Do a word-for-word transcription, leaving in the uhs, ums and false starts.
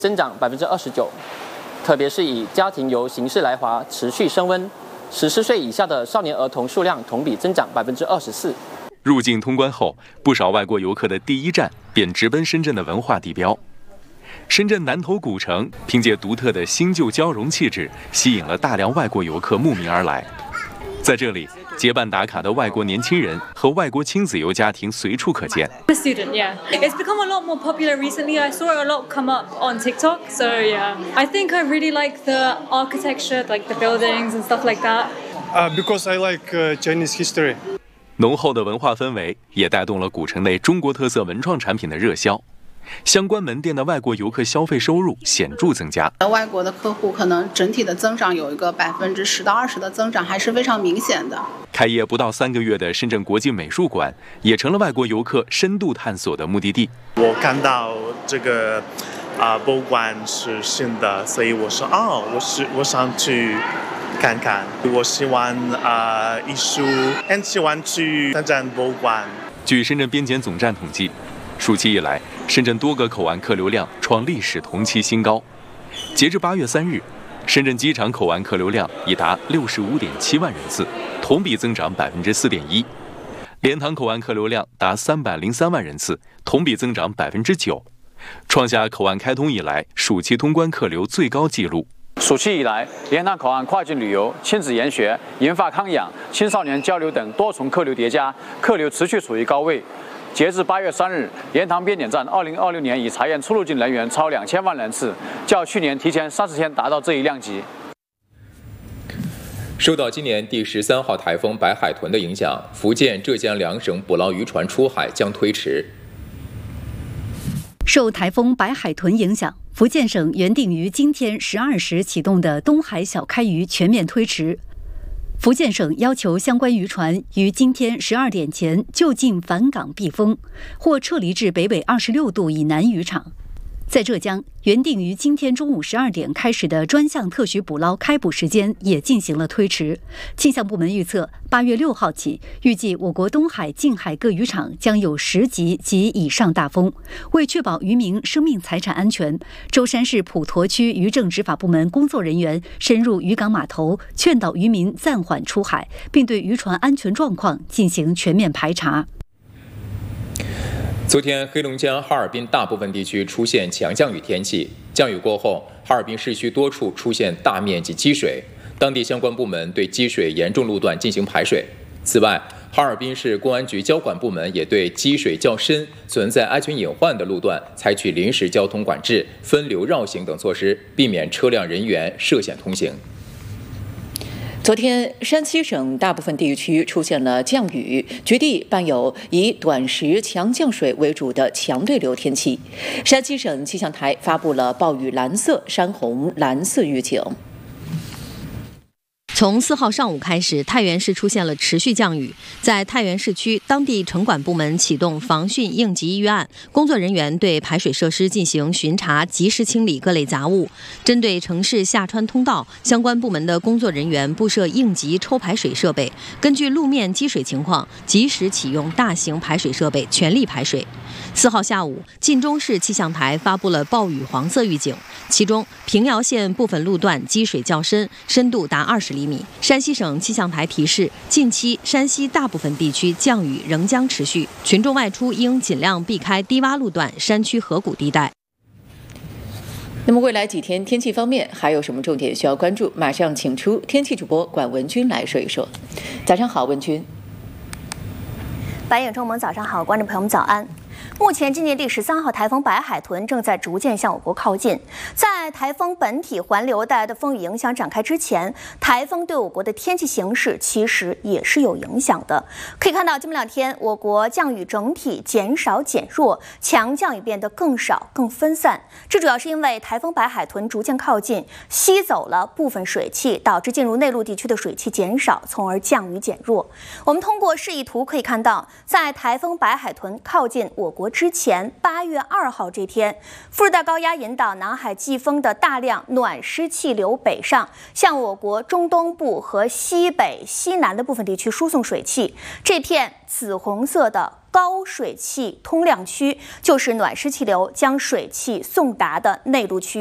增长百分之二十九，特别是以家庭游形式来华持续升温，十四岁以下的少年儿童数量同比增长百分之二十四。 入境通关后，不少外国游客的第一站便直奔深圳的文化地标。深圳南头古城凭借独特的新旧交融气质，吸引了大量外国游客慕名而来。在这里，结伴打卡的外国年轻人和外国亲子游家庭随处可见。 The student, yeah, it's become a lot more popular recently. I saw it a lot come up on TikTok. So yeah, I think I really like the architecture, like the buildings and stuff like that. Uh, because I like uh, Chinese history. 浓厚的文化氛围也带动了古城内中国特色文创产品的热销。相关门店的外国游客消费收入显著增加， 外国的客户可能整体的增长有一个百分之十到二十的增长，还是非常明显的。 开业不到三个月的深圳国际美术馆，也成了外国游客深度探索的目的地。 我看到这个啊、呃、博物馆是新的，所以我说哦，我是我想去看看。我喜欢啊、呃、艺术，很喜欢去深圳博物馆。 据深圳边检总站统计，暑期以来，深圳多个口岸客流量创历史同期新高。截至八月三日，深圳机场口岸客流量已达六十五点七万人次，同比增长百分之四点一。莲塘口岸客流量达三百零三万人次，同比增长百分之九，创下口岸开通以来暑期通关客流最高纪录。 暑期以来，莲塘口岸跨境旅游、亲子研学、银发康养、青少年交流等多重客流叠加，客流持续处于高位。截至八月三日，莲塘边检站二零二六年已查验出入境人员超两千万人次，较去年提前三十天达到这一量级。 受到今年第十三号台风白海豚的影响，福建、浙江两省捕捞渔船出海将推迟。 受台风白海豚影响，福建省原定于今天十二时启动的东海小开渔全面推迟。福建省要求相关渔船于今天十二点前就近返港避风，或撤离至北纬二十六度以南渔场。在浙江，原定于今天中午十二点开始的专项特许捕捞开捕时间也进行了推迟。气象部门预测，八月六号起，预计我国东海、近海各渔场将有十级及以上大风。为确保渔民生命财产安全，舟山市普陀区渔政执法部门工作人员深入渔港码头，劝导渔民暂缓出海，并对渔船安全状况进行全面排查。 昨天，黑龙江哈尔滨大部分地区出现强降雨天气。降雨过后，哈尔滨市区多处出现大面积积水，当地相关部门对积水严重路段进行排水。此外，哈尔滨市公安局交管部门也对积水较深、存在安全隐患的路段采取临时交通管制、分流绕行等措施，避免车辆人员涉险通行。 昨天，山西省大部分地区出现了降雨，局地伴有以短时强降水为主的强对流天气。山西省气象台发布了暴雨蓝色、山洪蓝色预警。 从四号上午开始，太原市出现了持续降雨。在太原市区，当地城管部门启动防汛应急预案，工作人员对排水设施进行巡查，及时清理各类杂物。针对城市下穿通道，相关部门的工作人员布设应急抽排水设备，根据路面积水情况，及时启用大型排水设备，全力排水。四号下午，晋中市气象台发布了暴雨黄色预警，其中平遥县部分路段积水较深，深度达二十厘米。山西省气象台提示，近期山西大部分地区降雨仍将持续，群众外出应尽量避开低洼路段、山区河谷地带。 那么未来几天天气方面还有什么重点需要关注？马上请出天气主播管文君来说一说。早上好，文君。 白眼中，我们早上好，观众朋友们早安。目前，今年第十三号台风白海豚正在逐渐向我国靠近。在台风本体环流带来的风雨影响展开之前，台风对我国的天气形势其实也是有影响的。可以看到，今明两天我国降雨整体减少减弱，强降雨变得更少、更分散。这主要是因为台风白海豚逐渐靠近，吸走了部分水汽，导致进入内陆地区的水汽减少，从而降雨减弱。我们通过示意图可以看到，在台风白海豚靠近我国之前，八月二号这天，副热带高压引导南海季风中的大量暖湿气流北上，向我国中东部和西北、西南的部分地区输送水汽。这片紫红色的高水汽通量区，就是暖湿气流将水汽送达的内陆区。